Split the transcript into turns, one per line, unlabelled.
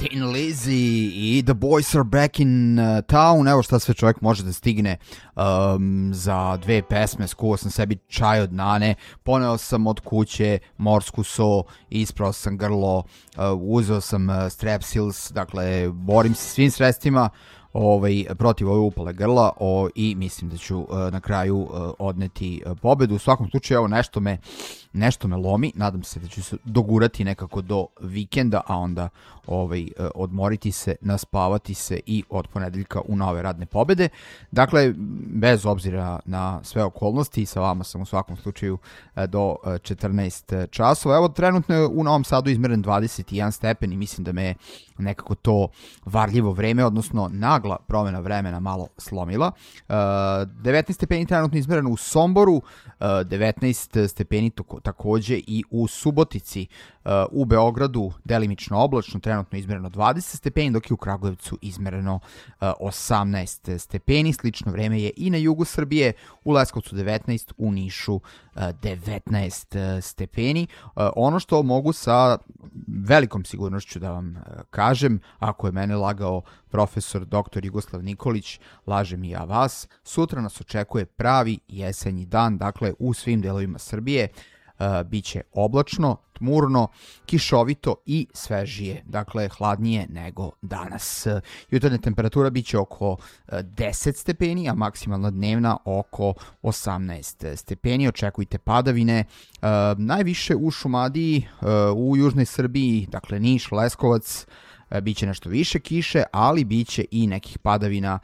Thin Lizzy i The Boys Are Back in Town. Evo šta sve čovjek može da stigne za dve pesme. Skuvao sam sebi čaj od nane, poneo sam od kuće morsku so, isprao sam grlo, uzeo sam Strepsils, dakle borim se svim sredstvima protiv ove upale grla i mislim da ću na kraju odneti pobedu. U svakom slučaju, evo, nešto me lomi, nadam se da ću se dogurati nekako do vikenda, a onda odmoriti se, naspavati se i od ponedeljka u nove radne pobede. Dakle, bez obzira na sve okolnosti, sa vama sam u svakom slučaju do 14 časova. Evo, trenutno je u Novom Sadu izmeren 21 stepen i mislim da me nekako to varljivo vreme, odnosno nagla promjena vremena malo slomila. 19 stepeni trenutno izmereno u Somboru, 19 stepeni takođe i u Subotici. U Beogradu delimično oblačno, trenutno izmereno 20 stepeni, dok je u Kragujevcu izmereno 18 stepeni. Slično vreme je i na jugu Srbije, u Leskovcu 19, u Nišu 19 stepeni. Ono što mogu sa velikom sigurnošću da vam kažem, ako je mene lagao profesor dr. Jugoslav Nikolić, lažem i ja vas, sutra nas očekuje pravi jesenji dan, dakle u svim delovima Srbije. Biće oblačno, tmurno, kišovito i svežije, dakle hladnije nego danas. Jutarnja temperatura biće oko 10 stepeni, a maksimalna dnevna oko 18 stepeni. Očekujte padavine, najviše u Šumadiji, u južnoj Srbiji, dakle Niš, Leskovac, biće nešto više kiše, ali biće i nekih padavina